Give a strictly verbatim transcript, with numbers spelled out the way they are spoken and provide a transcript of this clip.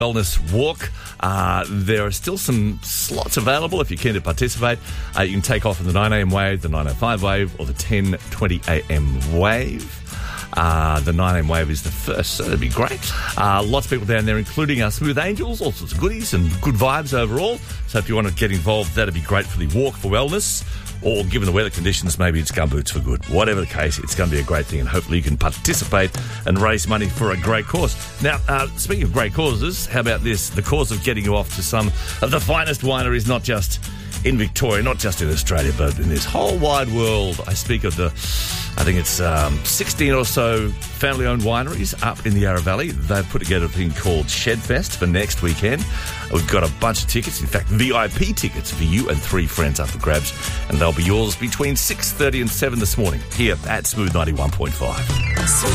Wellness Walk. Uh, there are still some slots available if you're keen to participate. Uh, you can take off in the nine a.m. wave, the nine oh five wave, or the ten twenty a.m. wave. Uh, the nine a.m. wave is the first, so that'd be great. Uh, lots of people down there, including our Smooth Angels, all sorts of goodies and good vibes overall. So if you want to get involved, that'd be great for the Walk for Wellness. Or given the weather conditions, maybe it's gumboots for good. Whatever the case, it's going to be a great thing, and hopefully you can participate and raise money for a great cause. Now, uh, speaking of great causes, how about this? The cause of getting you off to some of the finest wineries, not just in Victoria, not just in Australia, but in this whole wide world. I speak of the, I think it's um, sixteen or so family-owned wineries up in the Yarra Valley. They've put together a thing called Shedfest for next weekend. We've got a bunch of tickets, in fact, V I P tickets for you and three friends up for grabs, and they'll be yours between six thirty and seven this morning here at Smooth ninety-one point five.